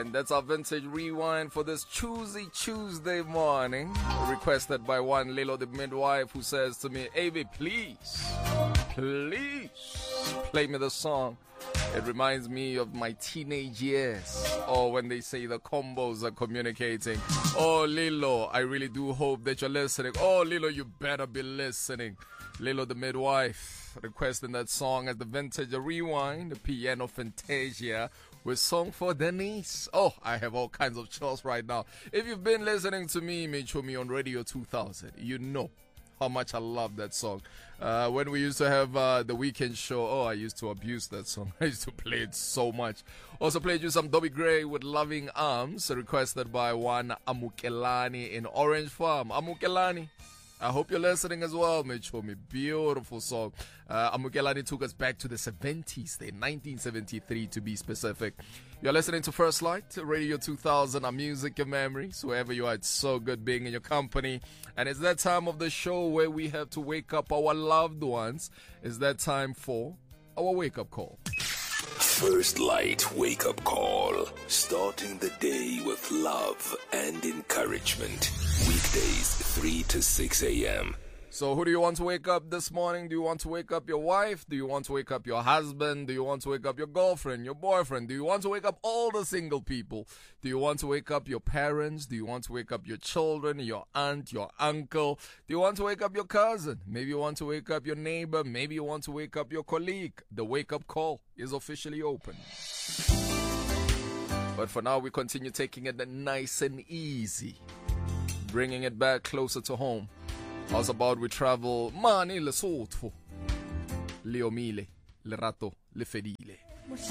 And that's our vintage rewind for this Tuesday morning. Requested by one Lilo the midwife who says to me, Avi, please play me the song. It reminds me of my teenage years. Or when they say the combos are communicating. Oh, Lilo, I really do hope that you're listening. Oh, Lilo, you better be listening. Lilo the midwife requesting that song as the vintage rewind, the piano fantasia with song for Denise. Oh, I have all kinds of chills right now. If you've been listening to me, Michomi, on Radio 2000, you know how much I love that song. When we used to have the weekend show, I used to abuse that song. I used to play it so much. Also played you some Dobby Gray with Loving Arms, requested by one Amukelani in Orange Farm. Amukelani, I hope you're listening as well, Michomi. Beautiful song. Amukelani took us back to the 70s, 1973 to be specific. You're listening to First Light, Radio 2000, our music, your memories. Wherever you are, it's so good being in your company. And it's that time of the show where we have to wake up our loved ones. It's that time for our wake-up call. First Light wake-up call. Starting the day with love and encouragement. Weekdays 3 to 6 a.m. So who do you want to wake up this morning? Do you want to wake up your wife? Do you want to wake up your husband? Do you want to wake up your girlfriend, your boyfriend? Do you want to wake up all the single people? Do you want to wake up your parents? Do you want to wake up your children, your aunt, your uncle? Do you want to wake up your cousin? Maybe you want to wake up your neighbor. Maybe you want to wake up your colleague. The wake-up call is officially open. But for now, we continue taking it nice and easy, bringing it back closer to home. How's about we travel mani Lesotho, le omile, le rato, le fedile.